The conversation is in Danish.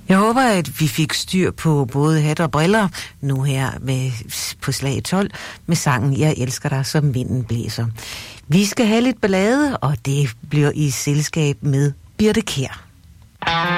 Jeg håber, at vi fik styr på både hat og briller nu her på slag 12 med sangen Jeg elsker dig, som vinden blæser. Vi skal have lidt ballade, og det bliver i selskab med Birthe Kjær.